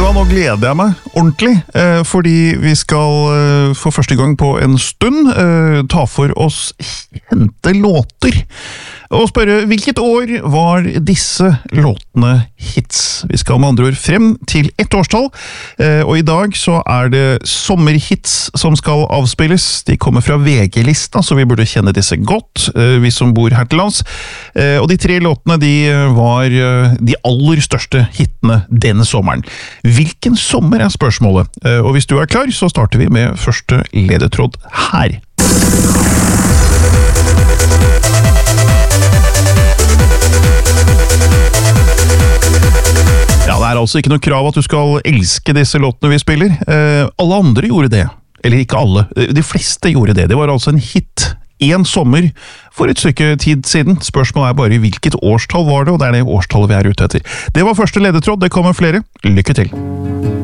hva, nå gleder jeg meg ordentlig, fordi vi skal for første gang på en stund ta for oss kjente låter, og spørre hvilket år var disse låtene hits. Vi skal med andre ord frem til ett årstall, og i dag så er det sommerhits som skal avspilles. De kommer fra VG-lista, så vi burde kjenne disse godt, vi som bor her til lands. Og de tre låtene, de var de aller største hitene denne sommeren. Hvilken sommer er spørsmålet? Og hvis du er klar, så starter vi med første ledetråd her. Ja, det er altså ikke noe krav at du skal elske disse låtene vi spiller. Alle andre gjorde det. Eller ikke alle. De fleste gjorde det. Det var altså en hit. En sommer for et stykke tid siden. Spørsmålet er bare hvilket årstall var det, og det er det årstallet vi er ute etter. Det var første ledetråd. Det kommer flere. Lykke til!